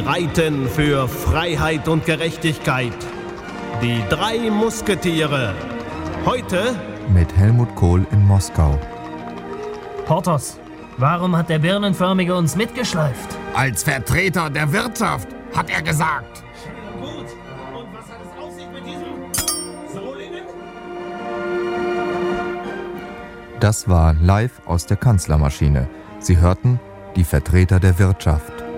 reiten für Freiheit und Gerechtigkeit. Die 3 Musketiere. Heute mit Helmut Kohl in Moskau. Porthos, warum hat der Birnenförmige uns mitgeschleift? Als Vertreter der Wirtschaft, hat er gesagt. gut. Und was hat es auf sich mit diesem Solingen? Das war live aus der Kanzlermaschine. Sie hörten die Vertreter der Wirtschaft.